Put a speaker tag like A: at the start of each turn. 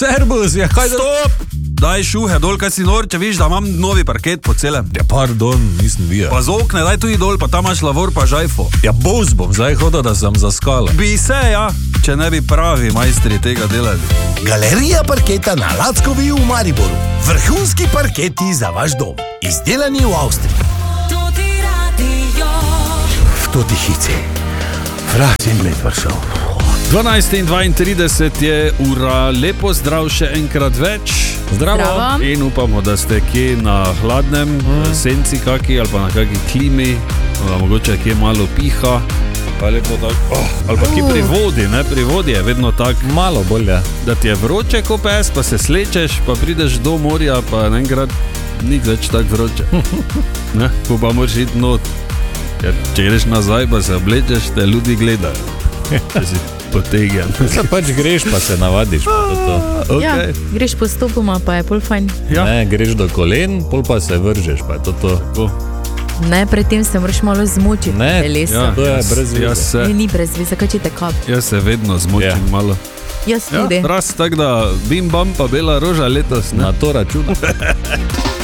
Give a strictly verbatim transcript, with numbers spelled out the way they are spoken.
A: servus, ja, kaj da...
B: Stop! Daj šuhe dol, kaj si nor, če viš, da imam novi parket po celem.
A: Ja, pardon, nisem videl.
B: Pa z okne, daj tudi dol, pa tam imaš lavor pa žajfo.
A: Ja, boz bom zdaj hodil, da sem zaskala.
B: Bi se, ja, če ne bi pravi majstri tega delali.
C: Galerija parketa na Lackovi v Mariboru. Vrhunski parketi za vaš dom. Izdelani v Avstriji. V toti hici. Fras in med vršal.
A: dvanajst in dvaintrideset je ura, lepo zdrav še enkrat več.
D: Zdravo.
A: In upamo, da ste kje na hladnem, mm. senci kaki ali pa na kaki klimi, da mogoče kje malo piha, pa lepo tak, oh, ali pa kje pri vodi, ne, pri vodi je vedno tak,
D: malo bolje,
A: da ti je vroče ko pes, pa se slečeš, pa prideš do morja, pa enkrat ni več tak vroče. Ne, ko pa moraš iti not, ker če greš nazaj, pa se oblečeš, te ljudi gledajo. Če si potegel.
D: Ja, pač greš, pa se navadiš. Pa to.
A: Okay.
E: Ja, greš postopoma, pa je pol fajn.
A: Ja.
D: Ne, greš do kolen, pol pa se vržeš, pa je to to.
A: To.
E: Ne, predtem se moraš malo zmočiti.
D: Ne,
E: telesa.
D: to je brez veze.
A: Se,
E: Ne, ni brez veze, kaj če te kap.
A: jaz se vedno zmočim
D: Ja.
A: malo.
E: Jaz
A: Ja,
E: tudi.
A: raz tak da bim bam pa bela roža letos. Ne?
D: Na to računa.